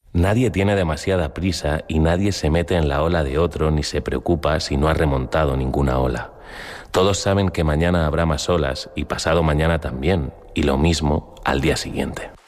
Nadie tiene demasiada prisa y nadie se mete en la ola de otro ni se preocupa si no ha remontado ninguna ola. Todos saben que mañana habrá más olas y pasado mañana también, y lo mismo al día siguiente.